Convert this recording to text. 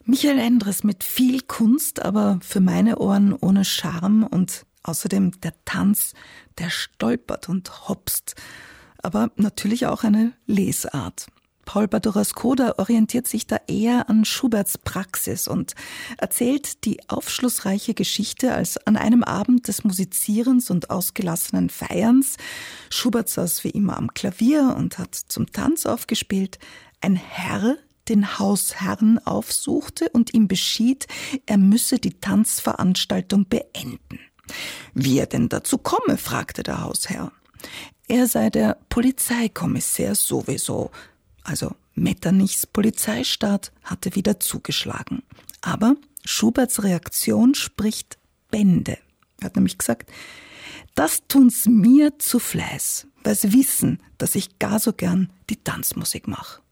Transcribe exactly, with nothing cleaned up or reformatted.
Michael Endres mit viel Kunst, aber für meine Ohren ohne Charme und außerdem der Tanz, der stolpert und hopst. Aber natürlich auch eine Lesart. Paul Badura-Skoda orientiert sich da eher an Schuberts Praxis und erzählt die aufschlussreiche Geschichte, als an einem Abend des Musizierens und ausgelassenen Feierns, Schubert saß wie immer am Klavier und hat zum Tanz aufgespielt, ein Herr den Hausherrn aufsuchte und ihm beschied, er müsse die Tanzveranstaltung beenden. Wie er denn dazu komme, fragte der Hausherr. Er sei der Polizeikommissär sowieso. Also Metternichs Polizeistaat hatte wieder zugeschlagen. Aber Schuberts Reaktion spricht Bände. Er hat nämlich gesagt, das tun's mir zu Fleiß, weil sie wissen, dass ich gar so gern die Tanzmusik mache.